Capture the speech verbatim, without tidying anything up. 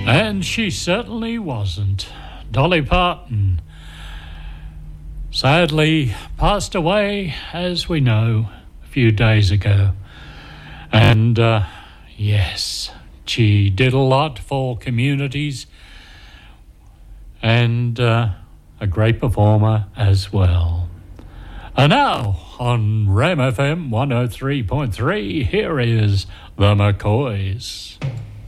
And she certainly wasn't. Dolly Parton sadly passed away, as we know, a few days ago. And, uh, yes, she did a lot for communities and uh, a great performer as well. And now, on Ram F M one oh three point three, here is the McCoys.